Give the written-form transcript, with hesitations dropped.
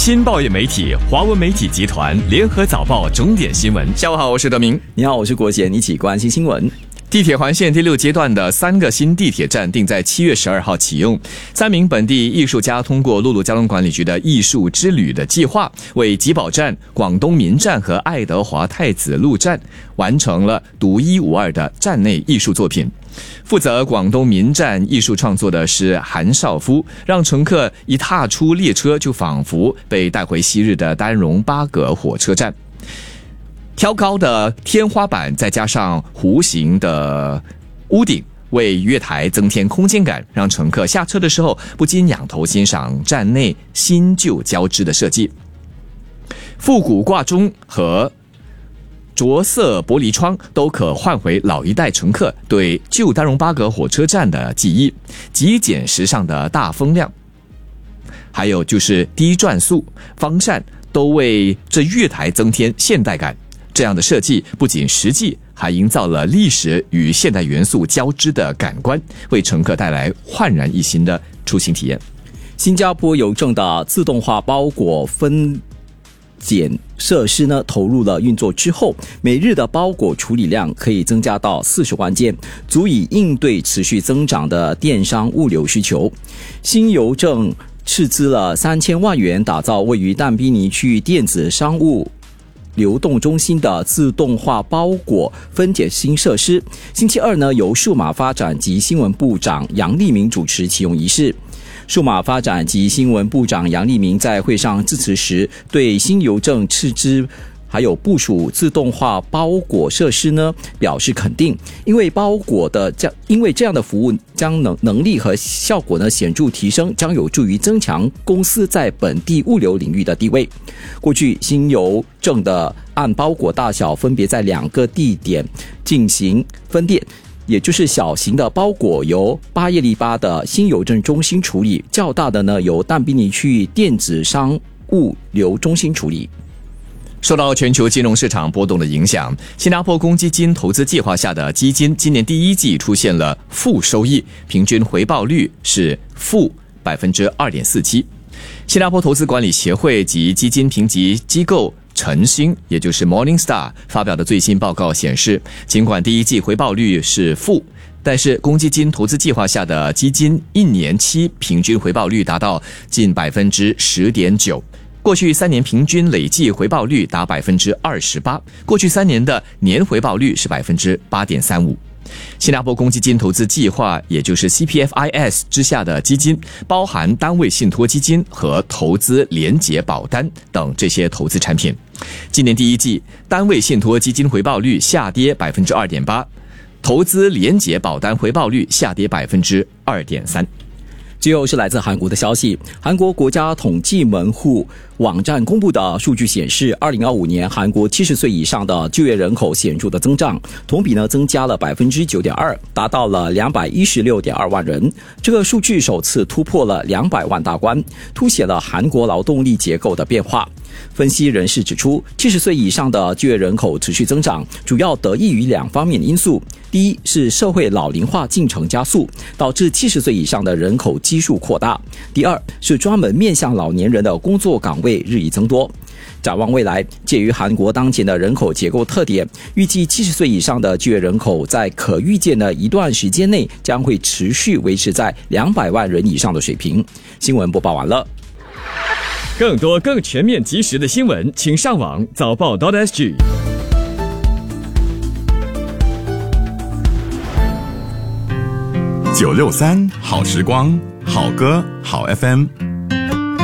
新报业媒体华文媒体集团联合早报钟点新闻。下午好，我是德明。 你好，我是国贤，一起关心新闻。 地铁环线第6阶段的3个新地铁站定在7月12号启用。3名本地艺术家通过陆路交通管理局的艺术之旅的计划，为吉宝站、广东民站和爱德华太子路站完成了独一无二的站内艺术作品。负责广东民站艺术创作的是韩少夫，让乘客一踏出列车就仿佛被带回昔日的丹戎巴葛火车站。挑高的天花板再加上弧形的屋顶，为月台增添空间感，让乘客下车的时候不禁仰头欣赏站内新旧交织的设计。复古挂钟和着色玻璃窗都可换回老一代乘客对旧丹戎巴葛火车站的记忆，极简时尚的大风量，还有就是低转速、方扇都为这月台增添现代感。这样的设计不仅实际，还营造了历史与现代元素交织的感官，为乘客带来焕然一新的出行体验。 新加坡邮政的自动化包裹分拣设施投入了运作之后，每日的包裹处理量可以增加到40万件，足以应对持续增长的电商物流需求。新邮政斥资了3000万元打造位于但宾尼区电子商务流动中心的自动化包裹分拣新设施。星期二由数码发展及新闻部长杨立明主持启用仪式。数码发展及新闻部长杨立明在会上致辞时，对新邮政斥资还有部署自动化包裹设施表示肯定，因为这样的服务将能力和效果显著提升，将有助于增强公司在本地物流领域的地位。过去新邮政的按包裹大小分别在2个地点进行分店，也就是小型的包裹由巴耶利巴的新邮政中心处理，较大的由但宾尼区域电子商物流中心处理。 受到全球金融市场波动的影响，新加坡公积金投资计划下的基金今年第1季出现了负收益，平均回报率是负 2.47%。新加坡投资管理协会及基金评级机构晨星，也就是 Morningstar 发表的最新报告显示，尽管第1季回报率是负，但是公积金投资计划下的基金1年期平均回报率达到近 10.9%。过去3年平均累计回报率达 28%， 过去3年的年回报率是 8.35%。新加坡公积金投资计划，也就是 CPFIS 之下的基金，包含单位信托基金和投资连结保单等这些投资产品。今年第1季，单位信托基金回报率下跌 2.8%， 投资连结保单回报率下跌 2.3%。 最后是来自韩国的消息，韩国国家统计门户网站公布的数据显示，2025年韩国70岁以上的就业人口显著的增长，同比增加了 9.2%， 达到了 216.2 万人。这个数据首次突破了200万大关，凸显了韩国劳动力结构的变化。分析人士指出，70岁以上的就业人口持续增长，主要得益于2方面的因素。第一是社会老龄化进程加速，导致70岁以上的人口基数扩大。第二是专门面向老年人的工作岗位日益增多。展望未来，介于韩国当前的人口结构特点，预计70岁以上的就业人口在可预见的一段时间内将会持续维持在200万人以上的水平。新闻播报完了。 更多更全面及时的新闻，请上网早报 .sg。 963好时光，好歌好 FM。